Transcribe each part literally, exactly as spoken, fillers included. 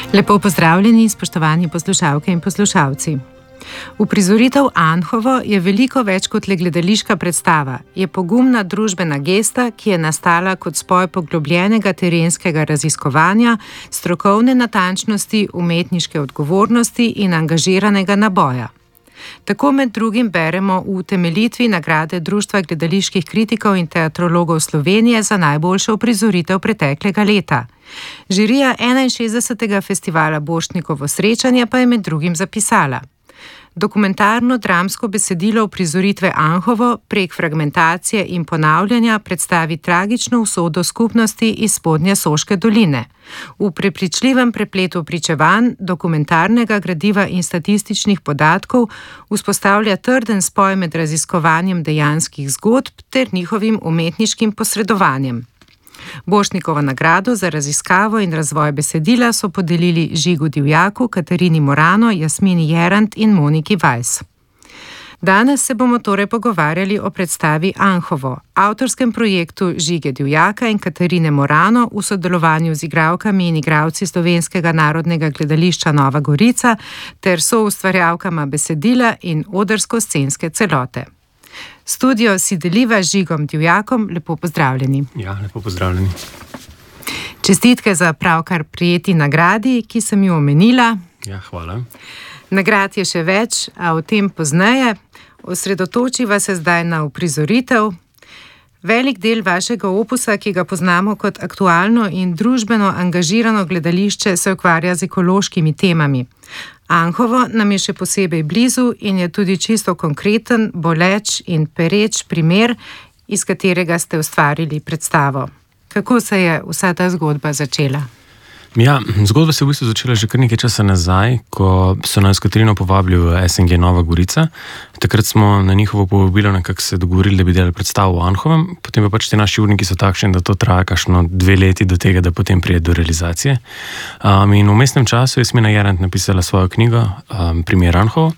Lepo pozdravljeni, spoštovani poslušalke in poslušalci. Uprizoritev Anhovo je veliko več kot le gledališka predstava. Je pogumna družbena gesta, ki je nastala kot spoj poglobljenega terenskega raziskovanja, strokovne natančnosti, umetniške odgovornosti in angažiranega naboja. Tako med drugim beremo v utemeljitvi nagrade Društva gledaliških kritikov in teatrologov Slovenije za najboljšo uprizoritev preteklega leta. Žirija enainšestdesetega festivala Borštnikovo srečanje pa je med drugim zapisala: Dokumentarno-dramsko besedilo uprizoritve Anhovo prek fragmentacije in ponavljanja predstavi tragično usodo skupnosti iz spodnje Soške doline. V prepričljivem prepletu pričevanj, dokumentarnega gradiva in statističnih podatkov vzpostavlja trden spoj med raziskovanjem dejanskih zgodb ter njihovim umetniškim posredovanjem. Borštnikovo nagrado za raziskavo in razvoj besedila so podelili Žigu Divjaku, Katarini Morano, Jasmini Jerant in Moniki Weiss. Danes se bomo torej pogovarjali o predstavi Anhovo, avtorskem projektu Žige Divjaka in Katarine Morano v sodelovanju z igralkami in igralci Slovenskega narodnega gledališča Nova Gorica ter soustvarjalkama besedila in odrsko-scenske celote. Studio si deliva z Žigom Divjakom, lepo pozdravljeni. Ja, lepo pozdravljeni. Čestitke za pravkar prijeti nagradi, ki sem jo omenila. Ja, hvala. Nagrad je še več, a o tem pozneje. Osredotočiva se zdaj na uprizoritev. Velik del vašega opusa, ki ga poznamo kot aktualno in družbeno angažirano gledališče, se ukvarja z ekološkimi temami. Anhovo nam je še posebej blizu in je tudi čisto konkreten, boleč in pereč primer, iz katerega ste ustvarili predstavo. Kako se je vsa ta zgodba začela? Ja, zgodba se je v bistvu začela že kar nekaj časa nazaj, ko so nas s Katarino povabili v S N G Nova Gorica. Takrat smo na njihovo povabilo nekako se dogovorili, da bi delali predstavo v Anhovem. Potem pa pač ti naši urniki so takšni, da to traja kakšno dve leti do tega, da potem pride do realizacije. Um, in v mestnem času je Jasmina Jerant napisala svojo knjigo um, Primer Anhovo.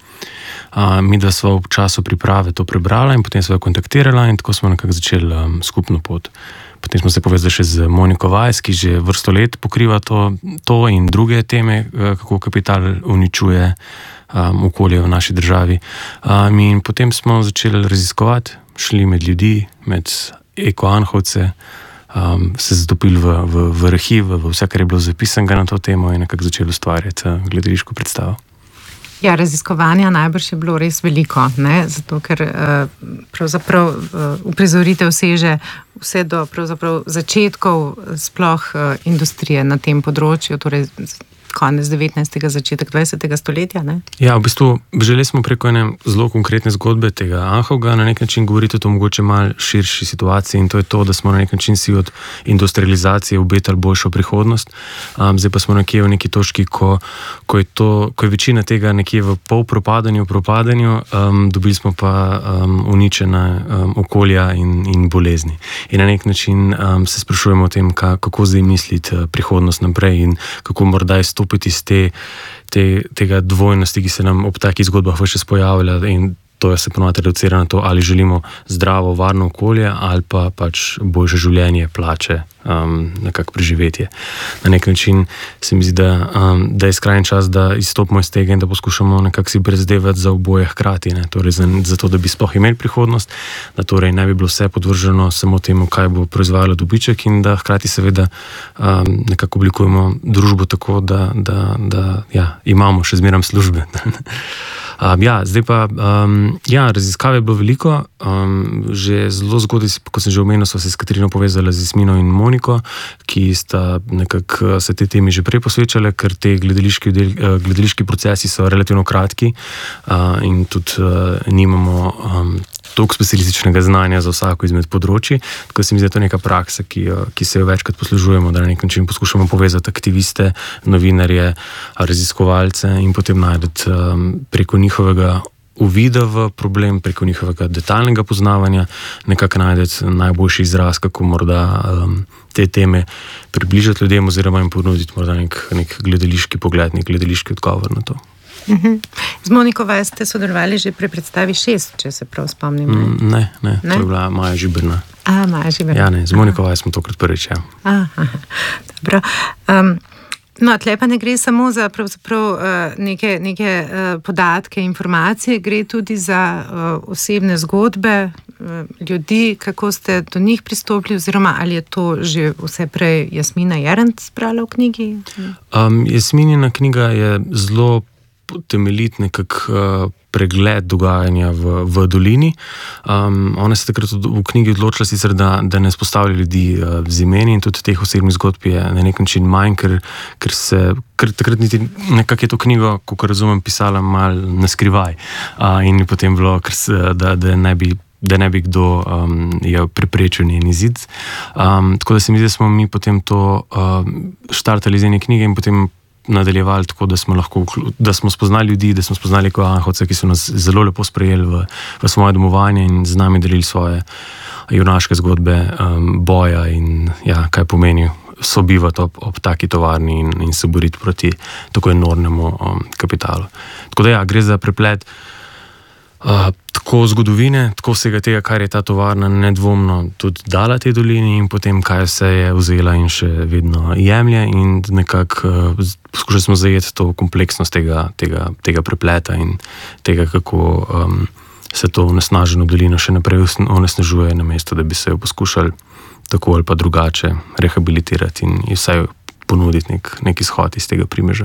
Uh, mi da smo v času priprave to prebrala in potem smo jo kontaktirala in tako smo nekako začeli um, skupno pot. Potem smo se povezali še z Moniko Weiss, ki že vrsto let pokriva to, to in druge teme, kako kapital uničuje um, okolje v naši državi. Um, in potem smo začeli raziskovati, šli med ljudi, med eko-anhovce, um, se zatopili v, v, v arhiv, v vse, kar je bilo zapisanega na to temo in nekako začeli ustvarjati gledališko predstavo. Ja, raziskovanja najbrž je bilo res veliko, ne? Zato ker uh, pravzaprav uh, uprizoritev seže vse do pravzaprav začetkov sploh uh, industrije na tem področju, torej konec devetnajstega, začetek dvajsetega stoletja, ne? Ja, v bistvu želeli smo preko ene zelo konkretne zgodbe tega Anhovga na nek način govoriti o to mogoče malo širši situaciji in to je to, da smo na nek način si od industrializacije obetali boljšo prihodnost. Um, zdaj pa smo nekje v neki točki, ko, ko, je to, ko je večina tega nekje v pol propadanju, propadanju, um, dobili smo pa um, uničena um, okolja in, in bolezni. In na nek način um, se sprašujemo o tem, ka, kako zdaj misliti uh, prihodnost naprej in kako morda izstopiti iz te, te, tega dvojnosti, ki se nam ob takih zgodbah še pojavlja in to se ponovno reducira na to, ali želimo zdravo, varno okolje ali pa pač boljše življenje, plače, um, nekako preživetje. Na nek način se mi zdi, da, um, da je skrajni čas, da izstopimo iz tega in da poskušamo nekako si brzdevati za oboje hkrati, ne? Torej za, za to, da bi sploh imeli prihodnost, da torej ne bi bilo vse podvrženo samo temu, kaj bo proizvajalo dobiček in da hkrati seveda um, nekako oblikujemo družbo tako, da, da, da ja, imamo še zmeraj službe. Um, ja, zdaj pa, um, ja, raziskave je bilo veliko, um, že zelo zgodaj, kot sem že omenil, so se s Katarino povezali z Jasmino in Moniko, ki sta nekako se te temi že prej posvečale, ker te gledališki, del, gledališki procesi so relativno kratki uh, in tudi uh, nimamo um, toliko specialističnega znanja za vsako izmed področji, tako se mi zdi, da je to neka praksa, ki, ki se jo večkrat poslužujemo, da na nek način poskušamo povezati aktiviste, novinarje, raziskovalce in potem najdeti um, preko njihovega uvida v problem, preko njihovega detaljnega poznavanja, nekako najdeti najboljši izraz, kako morda um, te teme približati ljudem oziroma jim ponuditi morda nek, nek gledališki pogled, nek gledališki odgovor na to. Uh-huh. Z Moniko Weiss ste sodelovali že pri predstavi šest, če se prav spomnim. Ne, mm, ne, ne, ne, to je bila Maja Žiberna. A, Maja Žiberna. Ja, ne, z Moniko Weiss smo tokrat prvič, ja. Aha, dobro. Um, No, tle pa ne gre samo za pravzaprav uh, neke, neke uh, podatke, informacije, gre tudi za uh, osebne zgodbe uh, ljudi, kako ste do njih pristopili, oziroma ali je to že vse prej Jasmina Jerant zbrala v knjigi? Um, Jasminina knjiga je zelo temeljit nekak uh, pregled dogajanja v, v dolini. Um, ona se takrat v knjigi odločila sicer, da, da ne izpostavlja ljudi uh, z imeni in tudi teh osebnih zgodb je na nek način manj, ker, ker se ker takrat niti nekako je to knjigo, kako razumem, pisala mal na skrivaj. Uh, in potem bilo, ker se, da, da ne bi da ne bi kdo um, je preprečil njen izid. Um, tako da se mi zdi, da smo mi potem to um, štartali z ene knjige in potem nadaljevali tako, da smo lahko, da smo spoznali ljudi, da smo spoznali kot Anhovce, ki so nas zelo lepo sprejeli v, v svoje domovanje in z nami delili svoje junaške zgodbe um, boja in ja, kaj pomeni sobivati ob, ob taki tovarni in, in se boriti proti tako enormnemu um, kapitalu. Tako da ja, gre za preplet Uh, tako zgodovine, tako vsega tega, kar je ta tovarna nedvomno tudi dala tej dolini in potem, kaj vse je vzela in še vedno jemlje in nekako uh, poskušali smo zajeti to kompleksnost tega, tega, tega prepleta in tega, kako um, se to onesnaženo dolino še naprej onesnažuje, namesto da bi se jo poskušali tako ali pa drugače rehabilitirati in, in vsaj ponuditi nek, nek izhod iz tega primeža.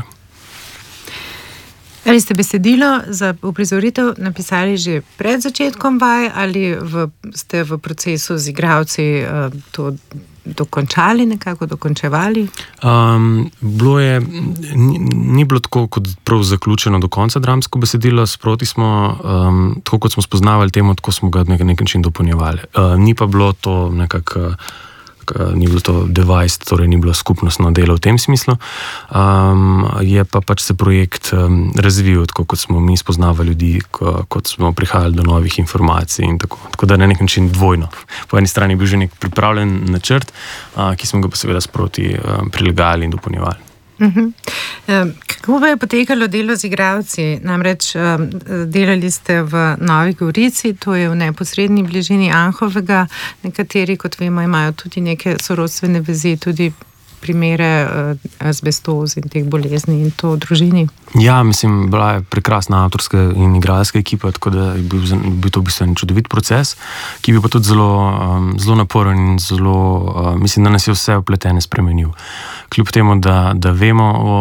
Ali ste besedilo za uprizoritev napisali že pred začetkom vaj ali v, ste v procesu z igralci uh, to dokončali, nekako dokončevali? Um, bilo je, ni, ni bilo tako kot prav zaključeno do konca dramsko besedilo, sproti smo, um, tako kot smo spoznavali temo, tako smo ga na nek način dopolnjevali. Uh, ni pa bilo to nekako ni bilo to device, torej ni bilo skupnostno delo v tem smislu. Um, je pa pač se projekt um, razvil, tako kot smo mi spoznavali ljudi, ko, kot smo prihajali do novih informacij in tako. Tako da na nek način dvojno. Po eni strani je bil že nek pripravljen načrt, uh, ki smo ga pa seveda sproti um, prilagali in dopolnjevali. Uh-huh. Kako pa je potekalo delo z igralci? Namreč delali ste v Novi Gorici, to je v neposrednji bližini Anhovega. Nekateri, kot vemo, imajo tudi neke sorodstvene vezi, tudi primere azbestoz in teh bolezni in to v družini. Ja, mislim, bila je prekrasna avtorska in igralska ekipa, tako da je bil, bil to v bistvu en čudovit proces, ki bi pa tudi zelo, um, zelo naporen in zelo, uh, mislim, da nas je vse vpletene spremenil. Kljub temu, da, da vemo, o,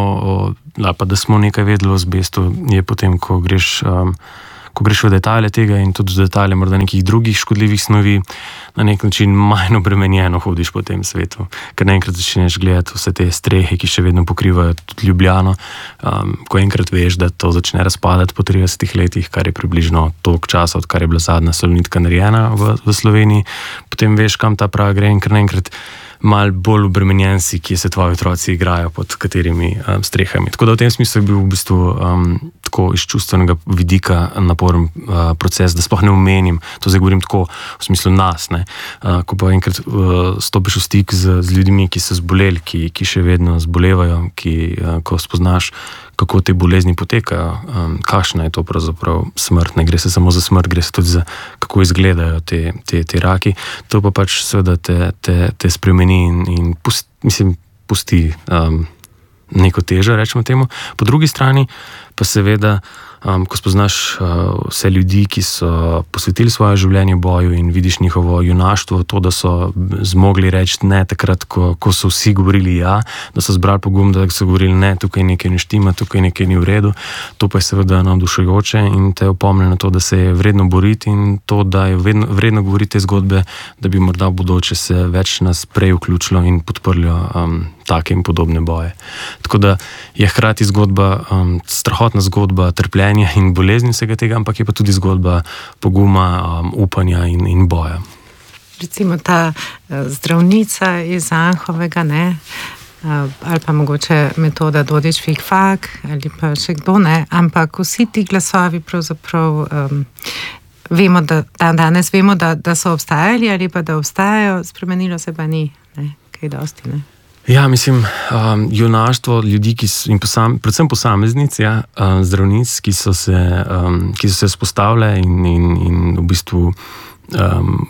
o, pa da smo nekaj vedeli o azbestu, je potem, ko greš, um, ko greš v detalje tega in tudi v detalje morda nekih drugih škodljivih snovi, na nek način manj obremenjeno hodiš po tem svetu. Ker naenkrat začneš gledati vse te strehe, ki še vedno pokrivajo tudi Ljubljano. Um, ko enkrat veš, da to začne razpadati po tridesetih letih, kar je približno toliko časa, odkar je bila zadnja solnitka narejena v, v Sloveniji, potem veš, kam ta prav gre in ker naenkrat malo bolj obremenjen si, ki se tvoji otroci igrajo pod katerimi um, strehami. Tako da v tem smislu je bil v bistvu um, tako iz čustvenega vidika naporen uh, proces, da sploh ne omenim, to zdaj govorim tako v smislu nas, ne. Uh, ko pa enkrat uh, stopiš v stik z, z ljudmi, ki so zboleli, ki, ki še vedno zbolevajo, ki, uh, ko spoznaš, kako te bolezni potekajo, um, kakšna je to pravzaprav smrt, ne gre se samo za smrt, gre se tudi za kako izgledajo te, te, te raki, to pa pač seveda te, te, te spremeni in, in pust, mislim, pusti um, neko težo, rečemo temu. Po drugi strani pa seveda, um, ko spoznaš uh, vse ljudi, ki so posvetili svoje življenje boju in vidiš njihovo junaštvo, to, da so zmogli reči ne takrat, ko, ko so vsi govorili ja, da so zbrali pogum, da so govorili ne, tukaj nekaj ne štima, tukaj nekaj ni v redu, to pa je seveda navdušujoče in te opomne na to, da se je vredno boriti in to, da je vredno, vredno govoriti te zgodbe, da bi morda v bodoče se več nas prej vključilo in podprlo um, take in podobne boje. Tako da je hkrati zgodba, um, strahotna zgodba trpljenja in bolezni vsega tega, ampak je pa tudi zgodba poguma, um, upanja in, in boja. Recimo ta uh, zdravnica iz Anhovega, ne, uh, ali pa mogoče metoda Dodič-Fikfak, ali pa še kdo, ne, ampak vsi ti glasovi pravzaprav um, vemo, da, da danes vemo, da, da so obstajali ali pa da obstajajo, spremenilo se pa ni, ne, kaj dosti, ne. Ja, mislim, um, junaštvo ljudi, ki so, in posam, predvsem posameznic, ja, um, zdravnic, ki so se, um, ki so se spostavile in, in, in v bistvu um,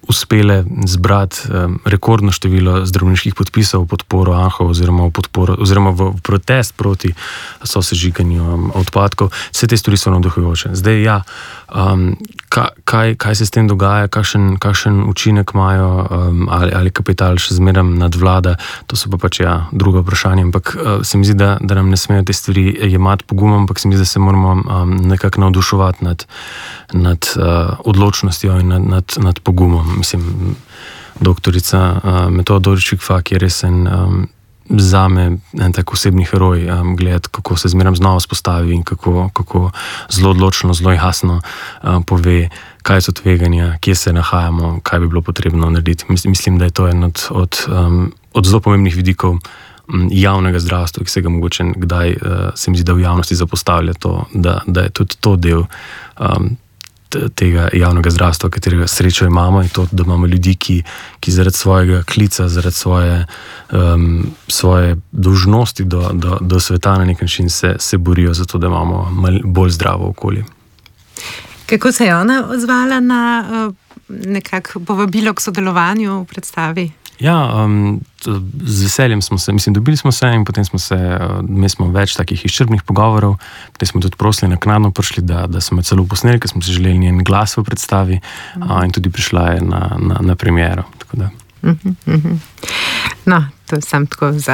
uspele zbrati um, rekordno število zdravniških podpisov v podporo Anhovo oziroma v, podporo, oziroma v protest proti sosežiganju um, odpadkov. Vse te stvari so navdihujoče. Zdaj, ja, um, kaj, kaj se s tem dogaja, kakšen, kakšen učinek imajo um, ali, ali kapital še zmeraj nadvlada, to so pa pač ja, druga vprašanja, ampak uh, se mi zdi, da, da nam ne smejo te stvari jemati pogumom, ampak se mi zdi, da se moramo um, nekako navduševati nad, nad uh, odločnostjo in nad, nad, nad pogumom. Mislim, doktorica uh, Metoda Dodič-Fikfak je res en um, zame en tak osebni heroj, um, gledati, kako se zmeraj znova spostavi in kako, kako zelo odločno, zelo jasno um, pove, kaj so tveganja, kje se nahajamo, kaj bi bilo potrebno narediti. Mislim, da je to en od, od, um, od zelo pomembnih vidikov um, javnega zdravstva, ki se ga mogoče kdaj uh, se mi zdi, da v javnosti zapostavlja to, da, da je tudi to del um, tega javnega zdravstva, katerega srečo imamo, in to, da imamo ljudi, ki, ki zaradi svojega klica, zaradi svoje, um, svoje dolžnosti do, do, do sveta na nek način se, se borijo za to, da imamo mal, bolj zdravo okolje. Kako se je ona odzvala na uh, nekako povabilo k sodelovanju v predstavi? Ja, um, z veseljem smo se, mislim, dobili smo se in potem smo se, mi smo več takih izčrpnih pogovorov, potem smo tudi prosili naknadno prišli, da, da smo jo celo posneli, ker smo si želeli njen glas v predstavi, mm. a, in tudi prišla je na, na, na premiero. Tako da. Mm-hmm, mm-hmm. No, to sem tako za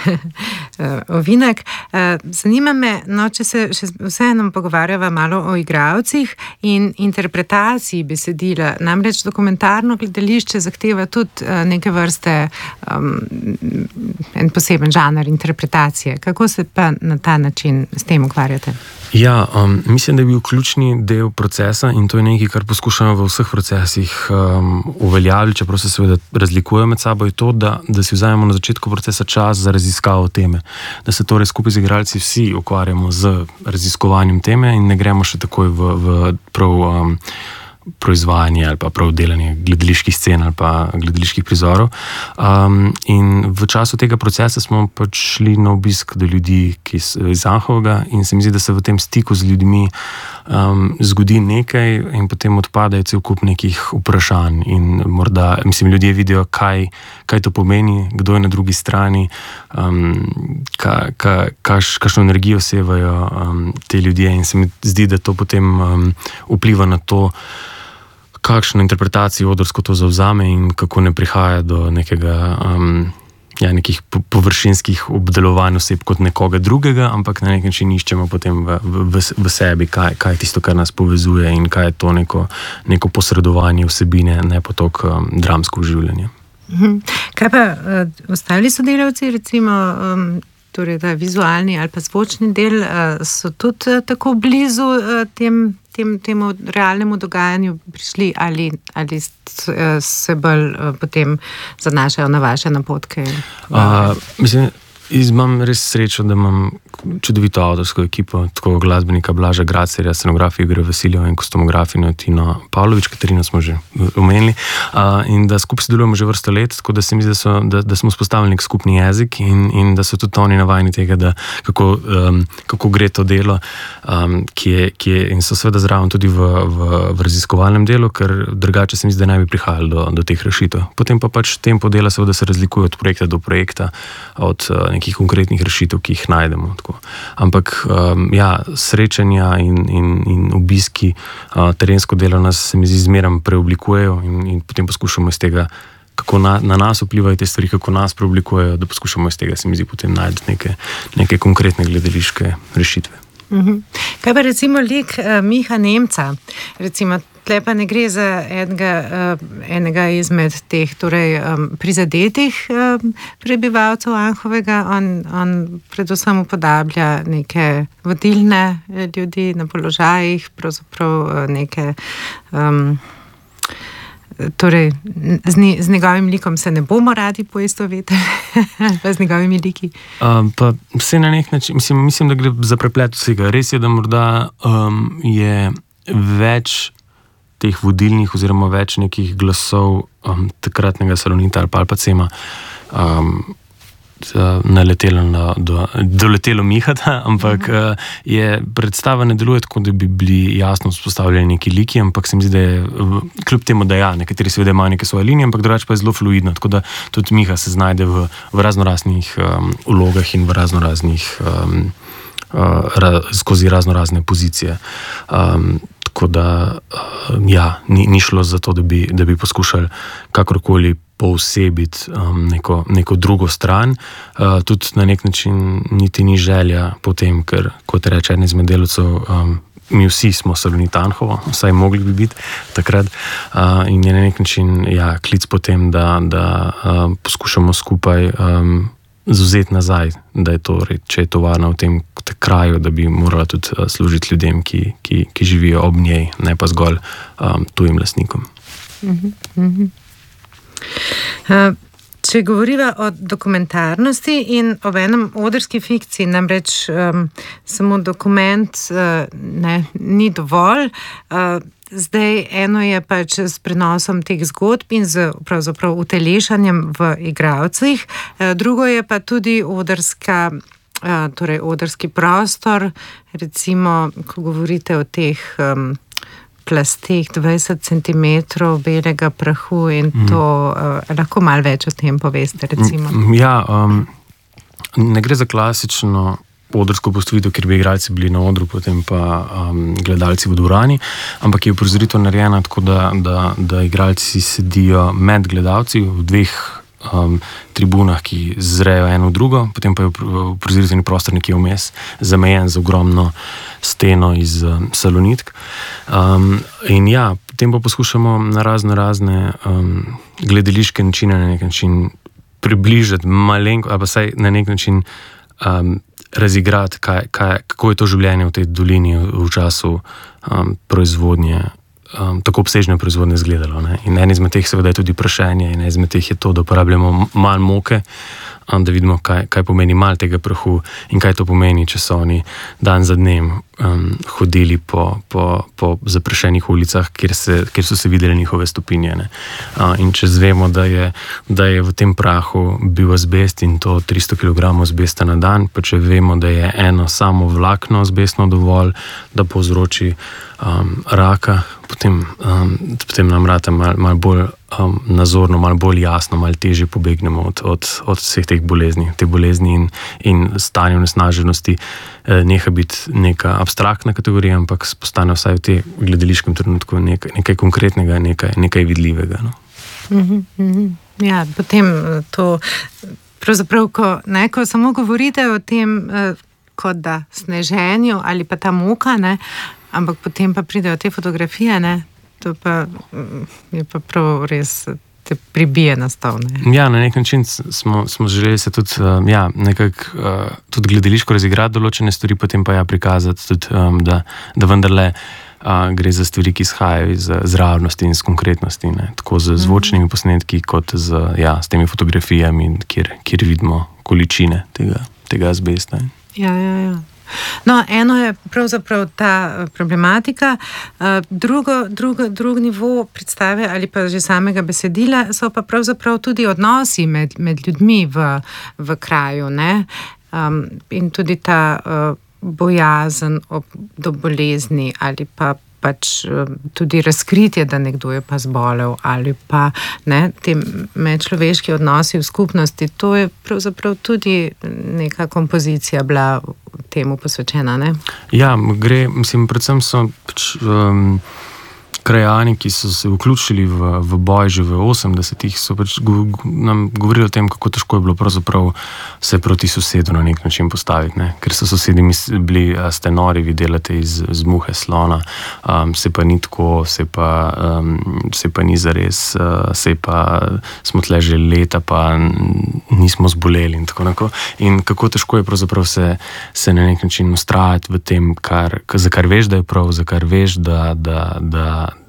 ovinek. Zanima me, no, če se še vseeno pogovarjava malo o igralcih in interpretaciji besedila. Namreč dokumentarno gledališče zahteva tudi neke vrste um, en poseben žanr interpretacije. Kako se pa na ta način s tem ukvarjate? Ja, um, mislim, da je bil ključni del procesa in to je nekaj, kar poskušamo v vseh procesih um, uveljaviti, čeprav se seveda razlikujejo med sabo, je to, da, da si vzajemo na začetku procesa čas za raziskavo teme. Da se torej skupaj z igralci vsi ukvarjamo z raziskovanjem teme in ne gremo še takoj v, v prav um, proizvajanje ali pa prav delanje gledaliških scen ali pa gledaliških prizorov. Um, in v času tega procesa smo pač šli na obisk do ljudi, ki so iz Anhovega, in se mi zdi, da se v tem stiku z ljudmi um, zgodi nekaj in potem odpadajo cel kup nekih vprašanj in morda, mislim, ljudje vidijo, kaj, kaj to pomeni, kdo je na drugi strani, um, ka, ka, kaš, kakšno energijo sevajo um, te ljudje, in se mi zdi, da to potem um, vpliva na to, kakšno interpretacijo odrsko to zavzame in kako ne prihaja do nekega um, ja, nekih površinskih obdelovanj oseb kot nekoga drugega, ampak na nek način iščemo potem v, v, v sebi, kaj, kaj je tisto, kar nas povezuje in kaj je to neko, neko posredovanje vsebine, ne pa tok um, dramsko življenje. Kaj pa uh, ostali sodelavci, recimo um, torej ta vizualni ali pa zvočni del, uh, so tudi uh, tako blizu uh, tem Tem, temu realnemu dogajanju prišli ali, ali se bolj uh, potem zanašajo na vaše napotke? Uh, mislim, imam res srečo, da imam čudovito avtorsko ekipo, tako glasbenika Blaža Gracerja, scenografi Igorja Vasiljev in kostumografinjo Tino Pavlović, Katarino smo že omenili, uh, in da skupaj sodelujemo že vrsto let, tako da se mi zdi, da, so, da, da smo spostavili nek skupni jezik in, in da so tudi oni navajeni tega, da kako, um, kako gre to delo, um, ki je, ki je, in so seveda zraven tudi v, v, v raziskovalnem delu, ker drugače se mi zdi, da ne bi prihajali do, do teh rešitev. Potem pa pač tempo dela seveda se razlikuje od projekta do projekta, od uh, nekih konkretnih rešitev, ki jih najdemo. Tako. Ampak um, ja, srečanja in, in, in obiski, uh, terensko delo nas se mi zdi zmeraj preoblikujejo in, in potem poskušamo iz tega, kako na, na nas vplivajo te stvari, kako nas preoblikujejo, da poskušamo iz tega se mi zdi potem najti neke, neke konkretne gledališke rešitve. Mhm. Kaj pa recimo lik uh, Miha Nemca? Recimo, tle pa ne gre za enega, uh, enega izmed teh torej, um, prizadetih um, prebivalcev Anhovega. On, on predvsem upodablja neke vodilne ljudi na položajih, pravzaprav uh, neke... Um, Torej, z, ni, z njegovim likom se ne bomo radi poistovetili, pa z njegovimi liki. Um, pa vse na nek način, mislim, mislim, da gre za preplet vsega. Res je, da morda um, je več teh vodilnih oziroma več nekih glasov um, takratnega Salonita ali pa Alpacema um, naletelo na, do, doletelo Mihata, ampak uh, je predstava ne deluje tako, da bi bili jasno vzpostavljeni neki liki, ampak se mi zdi, da je kljub temu, da ja, nekateri seveda imajo neke svoje linije, ampak drugače pa je zelo fluidno, tako da tudi Miha se znajde v, v raznoraznih um, vlogah in v raznoraznih um, uh, ra, skozi raznorazne pozicije. Um, tako da uh, ja, ni, ni šlo za to, da bi, da bi poskušali kakorkoli poosebiti um, neko, neko drugo stran. Uh, tudi na nek način niti ni želja potem, ker, kot reče eden izmed delavcev, um, mi vsi smo Salonit Anhovo, vsaj mogli bi biti takrat. Uh, in je na nek način ja, klic potem, da, da uh, poskušamo skupaj um, zuzeti nazaj, da je to, če je tovarna v tem kraju, da bi morala tudi uh, služiti ljudem, ki, ki, ki živijo ob njej, ne pa zgolj um, tujim lastnikom. Mhm, mhm. Če govoriva o dokumentarnosti in o enem odrski fikciji, namreč um, samo dokument uh, ne, ni dovolj. Uh, zdaj eno je pač s prenosom teh zgodb in z pravzaprav utelešanjem v igralcih, uh, drugo je pa tudi odrska, uh, torej odrski prostor, recimo, ko govorite o teh um, plasteh dvajset centimetrov belega prahu in to, mm. uh, lahko malo več o tem poveste, recimo. Ja, um, ne gre za klasično odrsko postavitev, kjer bi igralci bili na odru, potem pa um, gledalci v dvorani, ampak je uprizoritev narejena tako, da, da, da igralci sedijo med gledalci v dveh um, tribunah, ki zrejo eno v drugo, potem pa je uprizoritveni prostor nekje vmes, zamejen z ogromno steno iz um, salonitk. Um, in ja, potem pa poskušamo na razne razne um, gledališke načine na nek način približati malenko, ali pa saj na nek način um, razigrati, kaj, kaj, kako je to življenje v tej dolini v času um, proizvodnje, um, tako obsežne proizvodnje izgledalo. Ne? In en izmed teh seveda je tudi prašenje, in en izmed teh je to, da uporabljamo malo moke, um, da vidimo, kaj, kaj pomeni malo tega prahu in kaj to pomeni, če so oni dan za dnem um, hodili po, po, po zaprašenih ulicah, kjer, se, kjer so se videli njihove stopinje. Ne? Uh, in če zvemo, da je, da je v tem prahu bil azbest in to tristo kilogramov azbesta na dan, pa če vemo, da je eno samo vlakno azbestno dovolj, da povzroči um, raka, potem, um, potem nam rata malo mal bolj um, nazorno, malo bolj jasno, malo težje pobegnemo od, od, od vseh teh bolezni. Te bolezni in, in stanje onesnaženosti eh, neha biti neka abstraktna kategorija, ampak postane vsaj v tem gledališkem trenutku nekaj, nekaj konkretnega, nekaj, nekaj vidljivega. No? Mm-hmm, mm-hmm. Ja, potem to, pravzaprav, ko, ne, ko samo govorite o tem, eh, kot da sneženju ali pa ta muka, ne, ampak potem pa pridejo te fotografije, ne, to pa je pa prav res te pribije na stol. Ne. Ja, na nek način smo, smo želeli se tudi, uh, ja, nekako uh, tudi gledališko razigrati določene stvari, potem pa ja prikazati tudi, um, da, da vendarle uh, gre za stvari, ki izhajajo iz, iz realnosti in iz konkretnosti, ne. Tako z zvočnimi posnetki, kot z, ja, s temi fotografijami, kjer, kjer vidimo količine tega, tega azbesta. Ja, ja, ja. No, eno je pravzaprav ta problematika, drugo, drugo, drug nivo predstave ali pa že samega besedila so pa pravzaprav tudi odnosi med, med ljudmi v, v kraju, ne? Um, in tudi ta uh, bojazen ob, do bolezni ali pa pač tudi razkritje, da nekdo je pa zbolel ali pa ne, te medčloveški odnosi v skupnosti, to je pravzaprav tudi neka kompozicija bila temu posvečena, ne? Ja, gre, mislim, predvsem so pač, um, krajani, ki so se vključili v, v boj že v osemdesetih, so pač go, go, nam govorili o tem, kako težko je bilo pravzaprav se proti sosedu na nek način postaviti, ne? Ker so sosedi bili, a ste nori, vi delate iz, iz muhe slona, um, se pa ni tako, se pa, um, se pa ni zares, uh, se pa smo tle že leta, pa nismo zboleli in tako naprej. In kako težko je pravzaprav se, se na nek način ustrajati v tem, kar, za kar veš, da je prav, za kar veš, da, da, da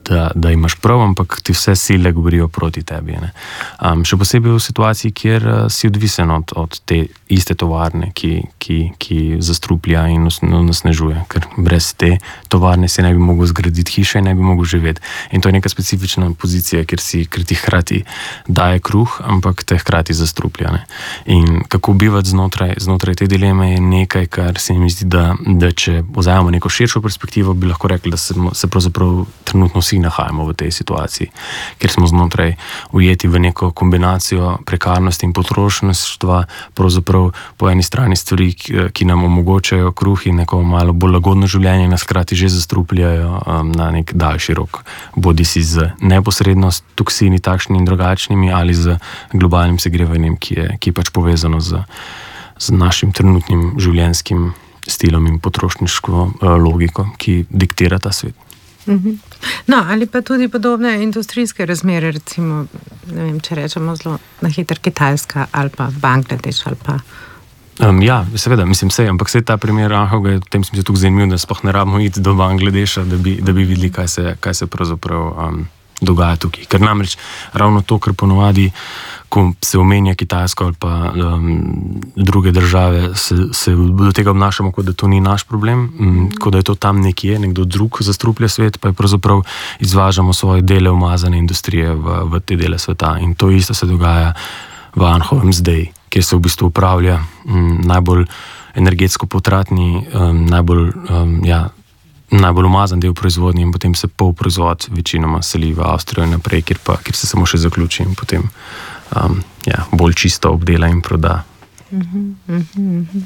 da, da imaš prav, ampak ti vse sile govorijo proti tebi. Um, še posebej v situaciji, kjer uh, si odvisen od, od te iste tovarne, ki, ki, ki zastruplja in onesnažuje, ker brez te tovarne si ne bi mogel zgraditi hiše in ne bi mogel živeti. In to je neka specifična pozicija, kjer, si, kjer ti hkrati daje kruh, ampak te hkrati zastruplja. Ne? In kako bivati znotraj, znotraj te dileme je nekaj, kar se mi zdi, da, da če vzajemo neko širšo perspektivo, bi lahko rekli, da se, se pravzaprav trenutno vsi nahajamo v tej situaciji, ker smo znotraj ujeti v neko kombinacijo prekarnosti in potrošništva, pravzaprav po eni strani stvari, ki, ki nam omogočajo kruh in neko malo bolj lagodno življenje, nas hkrati že zastrupljajo um, na nek daljši rok, bodi si z neposredno toksini takšnimi in drugačnimi ali z globalnim segrevanjem, ki je, ki je pač povezano z, z našim trenutnim življenjskim stilom in potrošniško uh, logiko, ki diktira ta svet. No, ali pa tudi podobne industrijske razmere, recimo, ne vem, če rečemo zelo na hitro Kitajska ali pa Bangladeš ali pa... Um, ja, seveda, mislim vse, ampak vse ta primer Anhoga je v tem smislu tukaj zanimiv, da sploh ne rabimo iti do Bangladeša, da bi, da bi videli, kaj se, kaj se pravzaprav um, dogaja tukaj. Ker namreč ravno to, kar ponovadi, ko se omenja Kitajsko ali pa um, druge države, se, se do tega obnašamo, kot da to ni naš problem, um, kot da je to tam nekje, nekdo drug zastruplja svet, pa je pravzaprav izvažamo svoje dele umazane industrije v, v te dele sveta. In to isto se dogaja v Anhovem zdaj, kjer se v bistvu upravlja um, najbolj energetsko potratni, um, najbolj, um, ja, najbolj umazan del proizvodnje in potem se pol proizvod večinoma seli v Avstrijo in naprej, kjer, pa, kjer se samo še zaključi in potem Um, ja, bolj čisto obdela in proda. Uh-huh, uh-huh.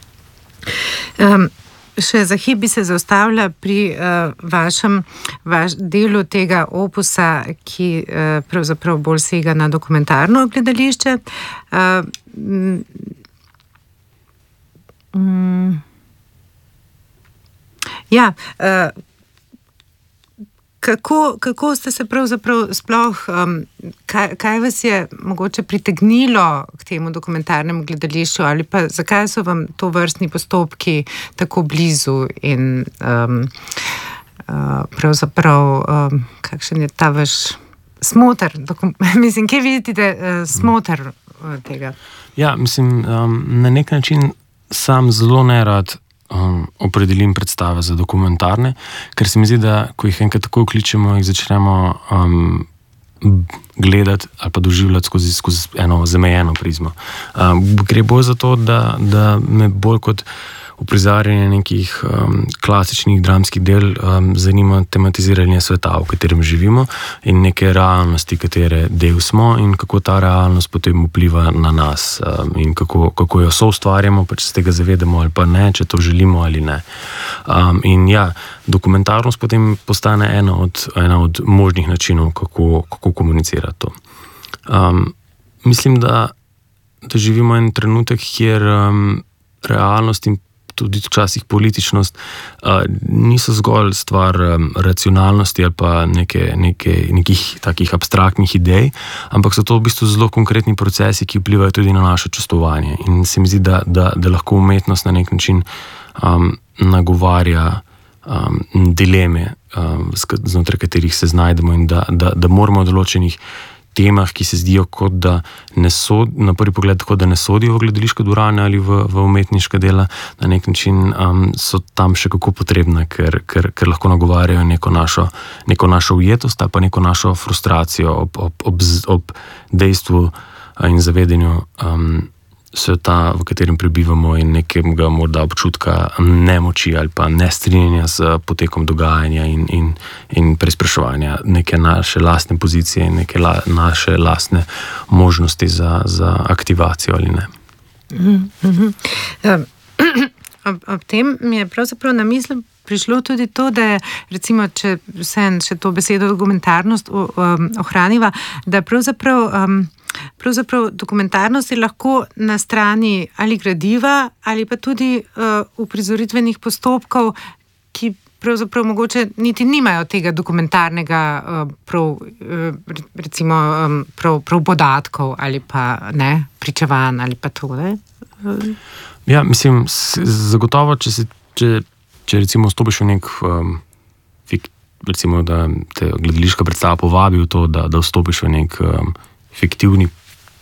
Um, še za hip bi se zaustavila pri uh, vašem vaš delu tega opusa, ki uh, pravzaprav bolj sega na dokumentarno gledališče. Uh, um, ja, uh, Kako, kako ste se pravzaprav sploh, um, kaj, kaj vas je mogoče pritegnilo k temu dokumentarnemu gledališču ali pa zakaj so vam to vrstni postopki tako blizu in um, uh, pravzaprav, um, kakšen je ta vaš smoter, dokum, mislim, kje vidite uh, smoter uh, tega? Ja, mislim, um, na nek način sam zelo nerad Um, opredelim predstave za dokumentarne, ker se mi zdi, da ko jih enkrat tako vključimo, jih začnemo um, gledati ali pa doživljati skozi, skozi eno zamejeno prizmo. Um, gre bolj za to, da, da me bolj kot uprizarjanje nekih um, klasičnih dramskih del um, zanima tematiziranje sveta, v katerem živimo in neke realnosti, katere del smo in kako ta realnost potem vpliva na nas um, in kako, kako jo soustvarjamo, pa če se tega zavedamo ali pa ne, če to želimo ali ne. Um, in ja, dokumentarnost potem postane ena od, ena od možnih načinov, kako, kako komunicirati to. Um, mislim, da, da živimo en trenutek, kjer um, realnost in tudi včasih političnost uh, niso zgolj stvar um, racionalnosti ali pa neke, neke, nekih takih abstraktnih idej, ampak so to v bistvu zelo konkretni procesi, ki vplivajo tudi na naše čustvovanje. In se mi zdi, da, da, da lahko umetnost na nek način um, nagovarja um, dileme, um, znotraj katerih se znajdemo in da, da, da moramo v določenih temah, ki se zdijo kot da ne sod, na prvi pogled kot da ne sodijo v gledališke dvorane ali v, v umetniška dela, na nek način um, so tam še kako potrebne, ker, ker, ker lahko nagovarjajo neko našo, neko našo ujetost ali pa neko našo frustracijo ob, ob, ob, ob dejstvu in zavedanju um, sveta, v katerem prebivamo in nekega morda občutka nemoči ali pa nestrinjanja z potekom dogajanja in, in, in preizpraševanja neke naše lastne pozicije in neke la, naše lastne možnosti za, za aktivacijo ali ne. Mm-hmm. Um, ob, ob tem mi je pravzaprav na misel prišlo tudi to, da je, recimo, če vse še to besedo dokumentarnost um, ohraniva, da pravzaprav um, Pravzaprav dokumentarnost je lahko na strani ali gradiva ali pa tudi uh, uprizoritvenih postopkov, ki pravzaprav mogoče niti nimajo tega dokumentarnega uh, prav, uh, recimo um, prav, prav podatkov ali pa ne, pričevanj ali pa to. Ne? Ja, mislim, zagotovo, če, se, če, če recimo stopiš v nek um, fik, recimo, da te gledališka predstava povabi v to, da, da vstopiš v nek um, fiktivni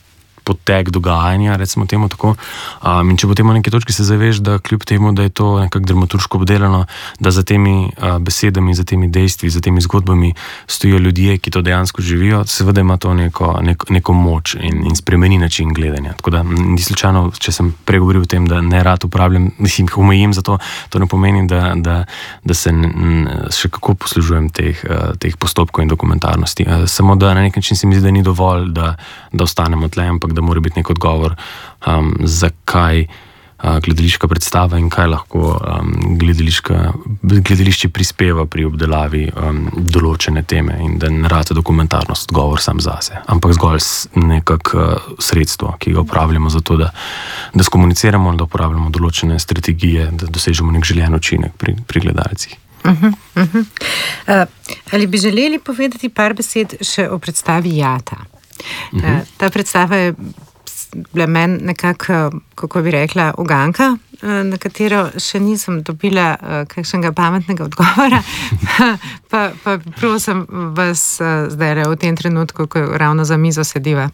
potek dogajanja, recimo temu tako. Um, in če potem v neki točki se zaveš, da kljub temu, da je to nekako dramaturško obdelano, da za temi uh, besedami, za temi dejstvi, za temi zgodbami stojijo ljudje, ki to dejansko živijo, seveda ima to neko, neko, neko moč in, in spremeni način gledanja. Tako da ni slučajno, če sem pregovoril o tem, da ne rad uporabljam, mislim, omejim za to, to ne pomeni, da, da, da se n, n, še kako poslužujem teh, uh, teh postopkov in dokumentarnosti. Uh, samo da na nek način se mi zdi, da ni dovolj, da, da ostanemo tle, ampak da mora biti nek odgovor, um, zakaj uh, gledališka predstava in kaj lahko um, gledališče prispeva pri obdelavi um, določene teme in da ne rata dokumentarnost odgovor sam zase, ampak zgolj nekak uh, sredstvo, ki ga uporabljamo za to, da, da skomuniciramo, da uporabljamo določene strategije, da dosežemo nek željen učinek pri, pri gledalcih. Uh-huh, uh-huh. Uh, ali bi želeli povedati par besed še o predstavi Jata? Uh-huh. Ta predstava je bila meni nekako, kako bi rekla, uganka, na katero še nisem dobila kakšnega pametnega odgovora, pa, pa prosim vas zdaj v tem trenutku, ko ravno za mizo sediva.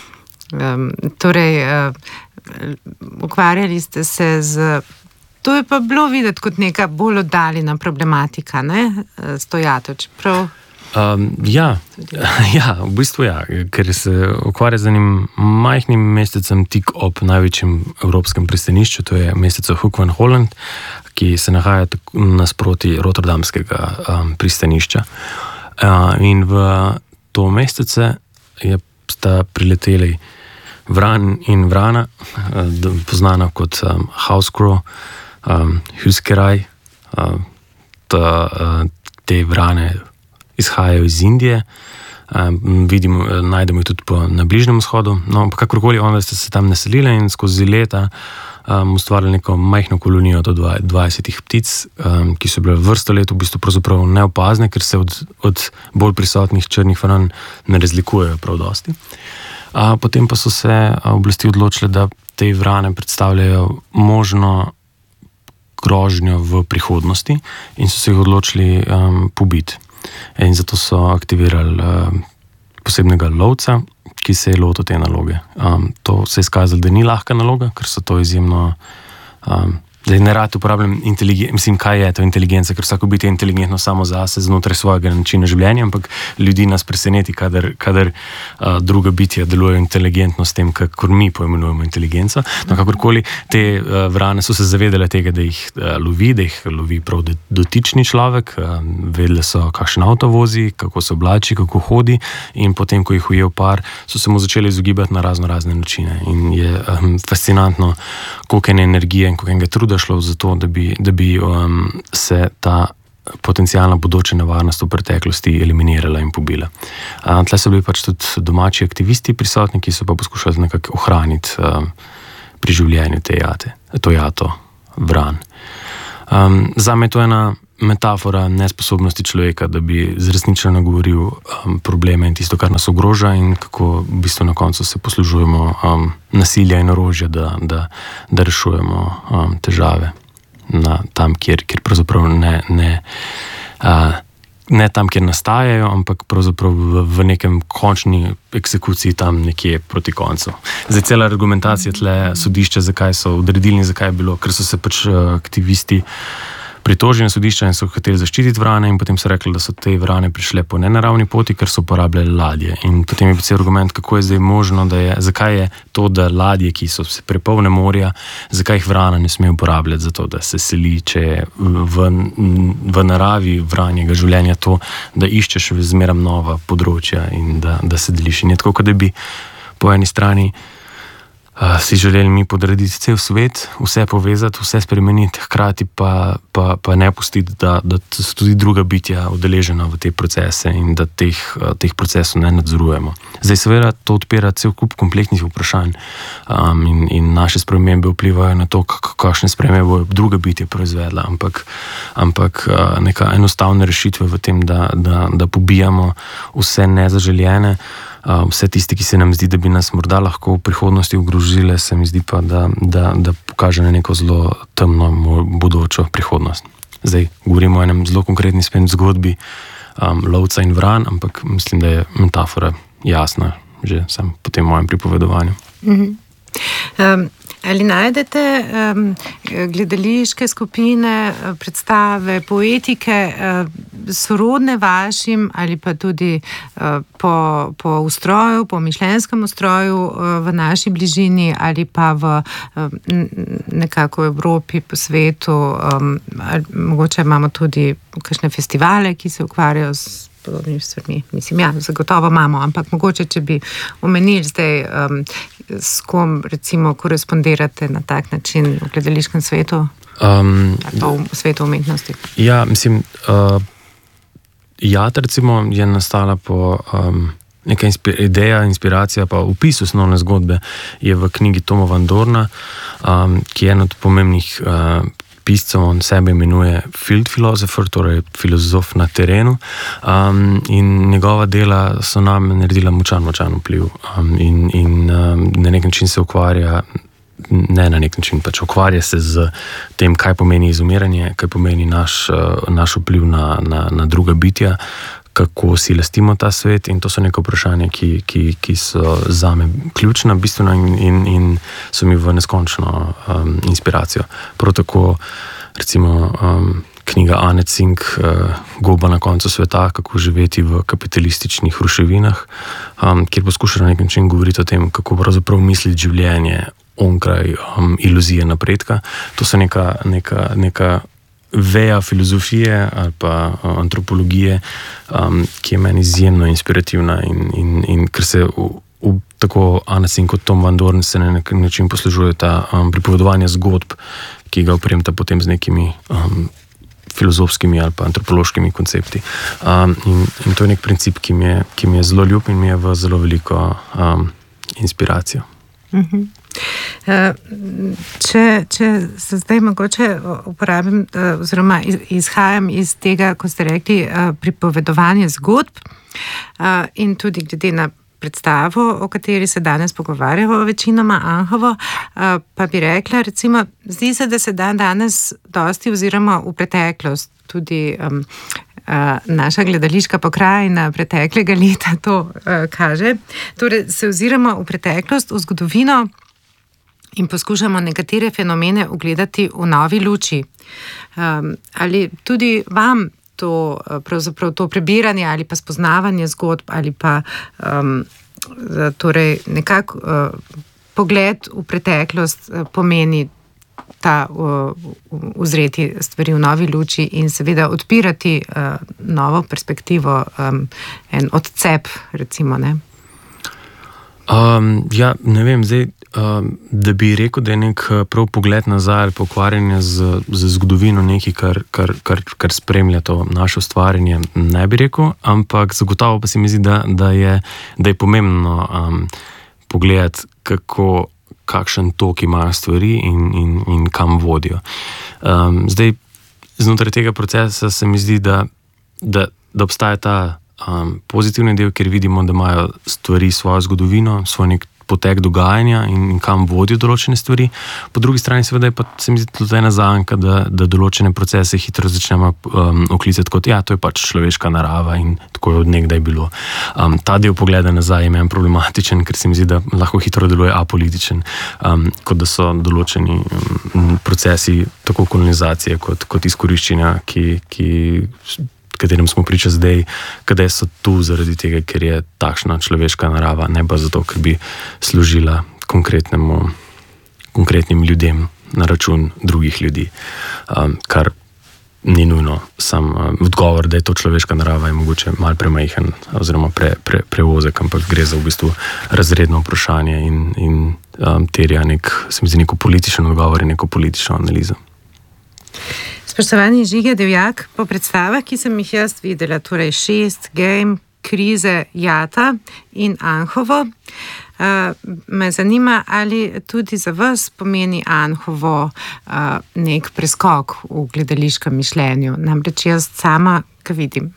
Um, torej, uh, ukvarjali ste se z... To je pa bilo videti kot neka bolj oddaljena problematika, ne? S to Jato, čeprav... Um, ja, ja, v bistvu ja, ker se ukvarja z enim majhnim mestecem tik ob največjem evropskem pristanišču, to je mesteco Hoek van Holland, ki se nahaja nasproti rotterdamskega um, pristanišča. Uh, in v to mestece je sta prileteli Vran in Vrana, uh, poznana kot um, Housecrow, um, Huskeraj, uh, ta, uh, te Vrane izhajajo iz Indije, um, vidimo, najdemo jih tudi po, na Bližnjem vzhodu, no, pa kakorkoli one ste se tam naselile in skozi leta um, ustvarili neko majhno kolonijo do dvajsetih ptic, um, ki so bile vrsto let v bistvu pravzaprav neopazne, ker se od, od bolj prisotnih črnih vran ne razlikujejo prav dosti. Uh, potem pa so se oblasti odločile, da te vrane predstavljajo možno grožnjo v prihodnosti in so se jih odločili um, pobiti. In zato so aktivirali uh, posebnega lovca, ki se je lotil te naloge. Um, to se je izkazalo, da ni lahka naloga, ker so to izjemno... Um, Zdaj ne rad uporabljam inteligenco, mislim, kaj je to inteligenca, ker vsako biti je inteligentno samo zase, znotraj svojega načina življenja, ampak ljudi nas preseneti, kadar, kadar uh, druga bitja delujejo inteligentno s tem, kakor mi poimenujemo inteligenco. No, kakorkoli, te uh, vrane so se zavedale tega, da jih uh, lovi, da jih lovi prav dotični človek, uh, vedele so, kakšen avto vozi, kako se oblači, kako hodi in potem, ko jih ujel par, so se mu začeli izogibati na razno razne načine. In je um, fascinantno, koliko ene energije in koliko enega truda šlo za to, da bi, da bi um, se ta potencijalna bodoča nevarnost v preteklosti eliminirala in pobila. Uh, tle so bili pač tudi domači aktivisti prisotni, ki so pa poskušali nekako ohraniti um, pri življenju te jate, to jato vran. Um, zame je to ena metafora nesposobnosti človeka, da bi zresnično nagovoril um, probleme in tisto, kar nas ogroža in kako v bistvu na koncu se poslužujemo um, nasilja in orožja, da, da, da rešujemo um, težave na tam, kjer, kjer pravzaprav ne, ne, uh, ne tam, kjer nastajajo, ampak pravzaprav v, v nekem končni eksekuciji tam nekje proti koncu. Zdaj cela argumentacija tle sodišča, zakaj so odredili in zakaj je bilo, ker so se pač uh, aktivisti pritožili na sodišča in so hoteli zaščititi vrane in potem so rekli, da so te vrane prišle po nenaravni poti, ker so uporabljali ladje. In potem je cel argument, kako je zdaj možno, da je, zakaj je to, da ladje, ki so se prepolne morja, zakaj jih vrana ne sme uporabljati za to, da se seli, če je v, v naravi vranjega življenja to, da iščeš zmeram nova področja in da, da se deliš. In je tako, kot da bi po eni strani Uh, si želeli mi podrediti cel svet, vse povezati, vse spremeniti, hkrati pa, pa, pa ne pustiti, da, da so tudi druga bitja udeležena v te procese in da teh, uh, teh procesov ne nadzorujemo. Zdaj seveda to odpira cel kup kompleksnih vprašanj um, in, in naše spremembe vplivajo na to, kakšne spremembe bo druga bitja proizvedla, ampak, ampak uh, neka enostavna rešitve v tem, da, da, da pobijamo vse nezaželjene, Uh, vse tisti, ki se nam zdi, da bi nas morda lahko v prihodnosti ogrožile, se mi zdi pa, da, da, da pokaže na neko zelo temno bodočo prihodnost. Zdaj govorimo o enem zelo konkretni spet zgodbi um, lovca in vran, ampak mislim, da je metafora jasna že sam po tem mojem pripovedovanju. Mm-hmm. Um, ali najdete um, gledališke skupine, predstave, poetike uh, sorodne vašim ali pa tudi uh, po, po ustroju, po mišljenskem ustroju uh, v naši bližini ali pa v uh, nekako v Evropi, po svetu, um, ali, mogoče imamo tudi kakšne festivale, ki se ukvarjajo s podobnimi stvarmi. Mislim, ja, zagotovo imamo, ampak mogoče, če bi omenili zdaj, um, s kom recimo korespondirate na tak način v gledališkem svetu, um, v svetu umetnosti. Ja, mislim, uh, Jata recimo je nastala po um, neka inspi- ideja, inspiracija, pa opis osnovne zgodbe je v knjigi Toma van Dorna, um, ki je en od pomembnih uh, piscev, on sebe imenuje field philosopher, torej filozof na terenu, um, in njegova dela so nam naredila močan, močan vpliv um, in, in um, na nek način se ukvarja, ne na nek način, pač ukvarja se z tem, kaj pomeni izumiranje, kaj pomeni naš, uh, naš vpliv na, na, na druga bitja, kako si lastimo ta svet, in to so neke vprašanja, ki, ki, ki so zame ključna, bistvena in, in, in so mi v neskončno um, inspiracijo. Prav tako recimo um, knjiga Ane Cink, uh, Goba na koncu sveta, kako živeti v kapitalističnih ruševinah, um, kjer poskuša na nek način govoriti o tem, kako pravzaprav misliti življenje onkraj um, iluzije napredka. To so neka, neka, neka veja filozofije ali pa uh, antropologije, um, ki je meni izjemno inspirativna in, in, in ker se v, v, tako Ana Cink kot Tom van Dorn se na nek način poslužujeta um, pripovedovanja zgodb, ki ga opremta potem z nekimi um, filozofskimi ali pa antropološkimi koncepti. Um, in, in to je nek princip, ki mi je, ki mi je zelo ljub in mi je v zelo veliko um, inspiracijo. Mm-hmm. Če, če se zdaj mogoče uporabim oziroma izhajam iz tega, ko ste rekli, pripovedovanje zgodb in tudi glede na predstavo, o kateri se danes pogovarjamo večinoma Anhovo, pa bi rekla, recimo, zdi se, da se da danes dosti oziroma v preteklost tudi um, naša gledališka pokrajina preteklega leta to uh, kaže. Torej se oziramo v preteklost, v zgodovino in poskušamo nekatere fenomene ugledati v novi luči. Um, ali tudi vam to, pravzaprav to prebiranje ali pa spoznavanje zgodb ali pa um, torej nekako uh, pogled v preteklost uh, pomeni ta uh, uzreti stvari v novi luči in seveda odpirati uh, novo perspektivo, um, en odcep, recimo, ne? Um, ja, ne vem, zdaj, um, da bi rekel, da je nek prav pogled nazaj ali pokvarjanje z, z zgodovino nekaj, kar, kar, kar, kar spremlja to naše ustvarjanje, ne bi rekel, ampak zagotovo pa se mi zdi, da, da, je, da je pomembno um, pogledati, kako, kakšen tok imajo stvari in, in, in kam vodijo. Um, zdaj, znotraj tega procesa se mi zdi, da, da, da obstaja ta Um, pozitivni del, ker vidimo, da imajo stvari svojo zgodovino, svoj nek potek dogajanja in, in kam vodijo določene stvari. Po drugi strani seveda je pa se mi zdi tudi ena zanka, da, da določene procese hitro začnemo um, oklicati kot, ja, to je pač človeška narava in tako je od nekdaj bilo. Um, ta del pogleda nazaj je meni problematičen, ker se mi zdi, da lahko hitro deluje apolitičen, um, kot da so določeni um, procesi tako kolonizacije kot, kot izkoriščenja, ki, ki katerim smo priča zdaj, kadaj so tu zaradi tega, ker je takšna človeška narava, ne pa zato, ker bi služila konkretnemu, konkretnim ljudem na račun drugih ljudi. Um, kar ni nujno sam um, odgovor, da je to človeška narava, je mogoče malo premajhen oziroma pre, pre, prevozek, ampak gre za v bistvu razredno vprašanje in, in um, terja nek, se mi zdi, neko političen odgovor in neko politično analizo. Spoštovani Žige Devjak, po predstavah, ki sem jih jaz videla, torej šest, Game, Krize, Jata in Anhovo, me zanima, ali tudi za vas pomeni Anhovo nek preskok v gledališkem mišljenju. Namreč jaz sama, kaj vidim.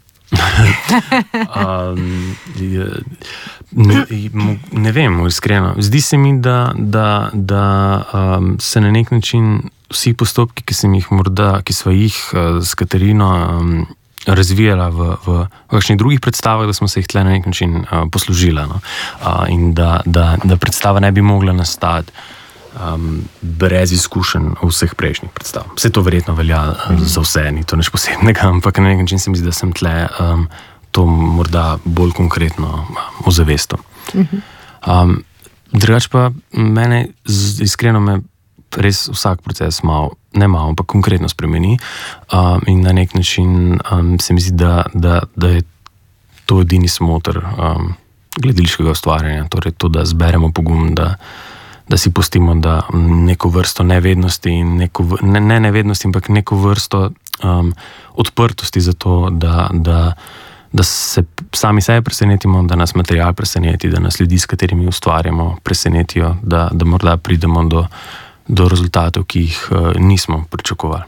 um, ne, ne vem, iskreno. Zdi se mi, da, da, da um, se na nek način vsi postopki, ki sem jih morda, ki sva jih uh, s Katarino um, razvijala v, v kakšnih drugih predstavah, da smo se jih tle na nek način uh, poslužila. No? Uh, in da, da, da predstava ne bi mogla nastati um, brez izkušenj vseh prejšnjih predstav. Vse to verjetno velja uh, za vse, ni to nič posebnega, ampak na nek način se mi zdi, da sem tle um, to morda bolj konkretno ozavestil. Um, drugač pa mene, iskreno me res vsak proces malo, ne malo, ampak konkretno spremeni um, in na nek način um, se mi zdi, da, da, da je to edini smoter um, gledališkega ustvarjanja, torej to, da zberemo pogum, da, da si pustimo da neko vrsto nevednosti in neko, ne, ne nevednosti, ampak neko vrsto um, odprtosti za to, da, da da se sami sebe presenetimo, da nas material preseneti, da nas ljudi, s katerimi ustvarjamo, presenetijo, da, da morda pridemo do, do rezultatov, ki jih uh, nismo pričakovali.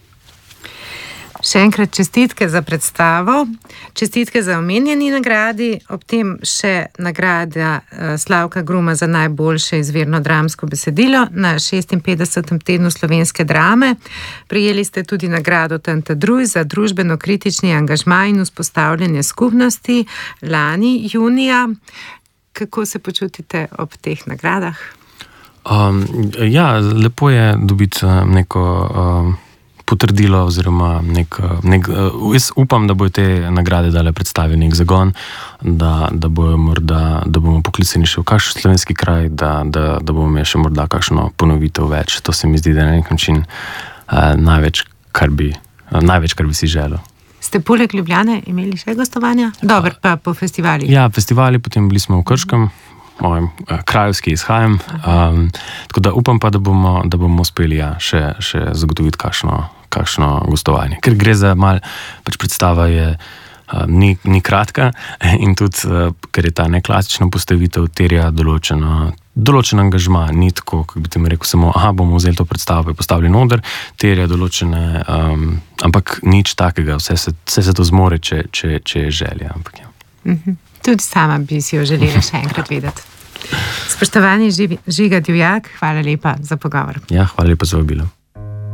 Še enkrat čestitke za predstavo, čestitke za omenjeni nagradi, ob tem še nagrada Slavka Gruma za najboljše izvirno dramsko besedilo na šestinpetdesetem tednu slovenske drame. Prejeli ste tudi nagrado Tanta Druj za družbeno-kritični angažma in vzpostavljanje skupnosti lani junija. Kako se počutite ob teh nagradah? Um, ja, lepo je dobiti neko um, potrdilo oziroma nek, nek, jaz upam, da bojo te nagrade dale predstavi nek zagon, da, da bojo morda, da bomo poklicani še v kakšen slovenski kraj, da, da, da bomo imeli še morda kakšno ponovitev več. To se mi zdi, da je na nek način uh, največ, kar bi, uh, največ, kar bi si želel. Ste poleg Ljubljane imeli še gostovanja? Dobro, pa po festivalih. Ja, festivali, potem bili smo v Krškem, mojem uh, krajevski izhajam. Um, tako da upam pa, da bomo, da bomo uspeli ja, še, še zagotoviti kakšno, kakšno gostovanje. Ker gre za mal, pač predstava je uh, ni, ni kratka in tudi, uh, ker je ta neklasična postavitev, terja določeno, določen angažma, ni tako, kako bi tem rekel, samo, aha, bomo vzeli to predstavo in postavili noter, terja določene, um, ampak nič takega, vse se, vse se to zmore, če, če, če je želja. Ampak, ja. Mhm. Tudi sama bi si jo želela še enkrat videti. Spoštovani Žiga Divjak, hvala lepa za pogovor. Ja, hvala lepa za vabilo.